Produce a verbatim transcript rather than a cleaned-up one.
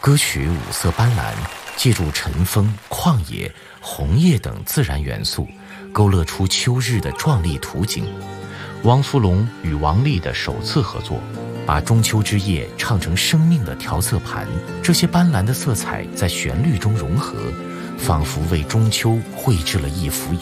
歌曲五色斑斓，借助晨风、旷野、红叶等自然元素，勾勒出秋日的壮丽图景。汪苏泷与王丽的首次合作，把中秋之夜唱成生命的调色盘，这些斑斓的色彩在旋律中融合，仿佛为中秋绘制了一幅